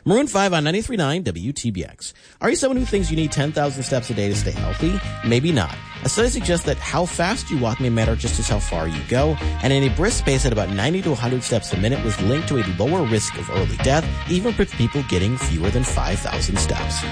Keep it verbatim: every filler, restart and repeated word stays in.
Maroon five on ninety-three point nine W T B X. Are you someone who thinks you need ten thousand steps a day to stay healthy? Maybe not. A study suggests that how fast you walk may matter just as how far you go, and in a brisk pace at about ninety to one hundred steps a minute was linked to a lower risk of early death, even for people getting fewer than five thousand steps.